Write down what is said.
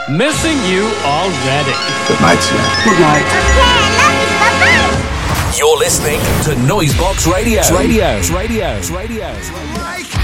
Missing you already. Good night, Sue. Good night. Okay, I love you. Bye-bye. You're listening to Noisebox Radio. Radio. Mike.